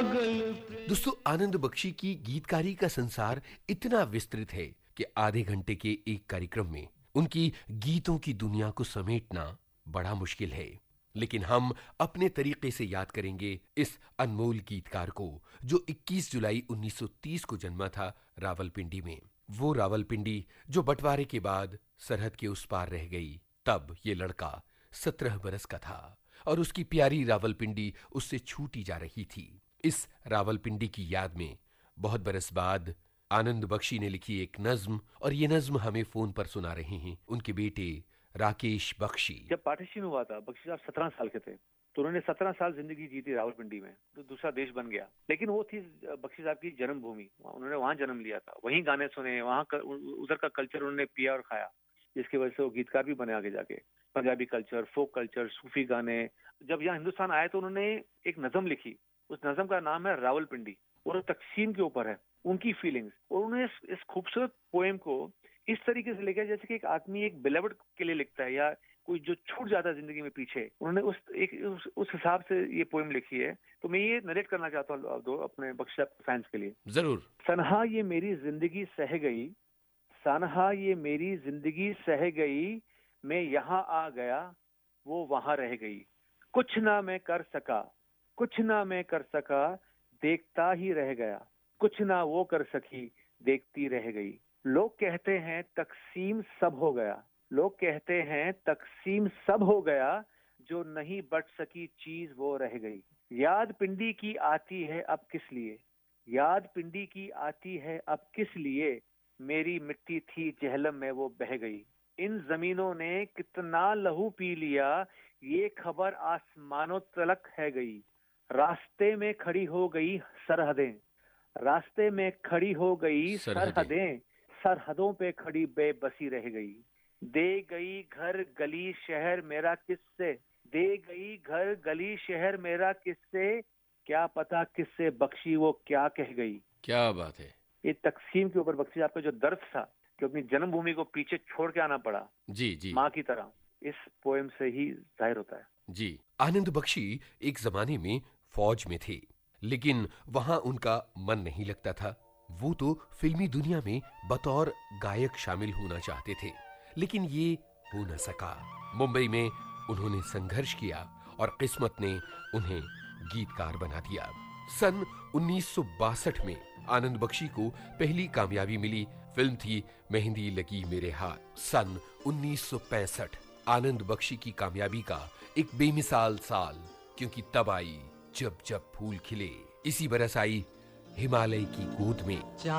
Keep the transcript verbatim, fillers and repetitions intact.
दोस्तों, आनंद बख्शी की गीतकारी का संसार इतना विस्तृत है कि आधे घंटे के एक कार्यक्रम में उनकी गीतों की दुनिया को समेटना बड़ा मुश्किल है। लेकिन हम अपने तरीके से याद करेंगे इस अनमोल गीतकार को, जो इक्कीस जुलाई उन्नीस सौ तीस को जन्मा था रावलपिंडी में। वो रावलपिंडी जो बंटवारे के बाद सरहद के उस पार रह गई। तब ये लड़का सत्रह बरस का था और उसकी प्यारी रावलपिंडी उससे छूटी जा रही थी। इस रावलपिंडी की याद में बहुत बरस बाद आनंद बख्शी ने लिखी एक नज्म, और ये नज्म हमें फोन पर सुना रहे हैं उनके बेटे राकेश बख्शी। जब पार्टीशन हुआ था, बख्शी साहब सत्रह साल के थे, तो उन्होंने सत्रह साल जिंदगी जी थी रावलपिंडी में, तो दूसरा देश बन गया। लेकिन वो थी बख्शी साहब की जन्मभूमि, उन्होंने वहां जन्म लिया था, वहीं गाने सुने, वहां कर, उधर का कल्चर उन्होंने पिया और खाया, जिसकी वजह से वो गीतकार भी बने आगे जाके। पंजाबी कल्चर, फोक कल्चर, सूफी गाने। जब यहाँ हिंदुस्तान आए तो उन्होंने एक नज्म लिखी, उस नज्म का नाम है रावलपिंडी, और तकसीम के ऊपर है, उनकी फीलिंग्स। और उन्होंने इस, इस खूबसूरत पोएम को इस तरीके से लिखा जैसे कि एक आदमी एक बिलवड के लिए लिखता है, या कोई जो छूट जाता है जिंदगी में पीछे। उन्होंने उस एक उस, उस हिसाब से ये पोएम लिखी है। तो मैं ये नरेट करना चाहता हूँ दो अपने बख्शी साहब फैंस के लिए। जरूर। सनहा ये मेरी जिंदगी सह गई, सनहा ये मेरी जिंदगी सह गई, मैं यहाँ आ गया वो वहां रह गई। कुछ ना मैं कर सका, कुछ ना मैं कर सका, देखता ही रह गया। कुछ ना वो कर सकी, देखती रह गई। लोग कहते हैं तकसीम सब हो गया, लोग कहते हैं तकसीम सब हो गया, जो नहीं बट सकी चीज वो रह गई। याद पिंडी की आती है अब किस लिए, याद पिंडी की आती है अब किस लिए, मेरी मिट्टी थी जहलम में वो बह गई। इन जमीनों ने कितना लहू पी लिया, ये खबर आसमानों तलक है गई। रास्ते में खड़ी हो गई सरहदें, रास्ते में खड़ी हो गई सरहदें, सरहदों पे खड़ी बेबसी रह गई। दे गई घर गली शहर मेरा किससे, दे गई घर गली शहर मेरा किससे, क्या पता किससे बख्शी वो क्या कह गई। क्या बात है। ये तकसीम के ऊपर बख्शी आपका जो दर्द था कि अपनी जन्मभूमि को पीछे छोड़ के आना पड़ा, जी जी, माँ की तरह, इस पोएम से ही जाहिर होता है। जी। आनंद बख्शी एक जमाने में फौज में थे, लेकिन वहां उनका मन नहीं लगता था। वो तो फिल्मी दुनिया में बतौर गायक शामिल होना चाहते थे, लेकिन ये हो न सका। मुंबई में उन्होंने संघर्ष किया और किस्मत ने उन्हें गीतकार बना दिया। सन उन्नीस सौ बासठ में आनंद बख्शी को पहली कामयाबी मिली, फिल्म थी मेहंदी लगी मेरे हाथ। सन उन्नीस सौ पैंसठ आनंद बख्शी की कामयाबी का एक बेमिसाल साल, क्योंकि तब आई जब जब फूल खिले। इसी बरस आई हिमालय की गोद में।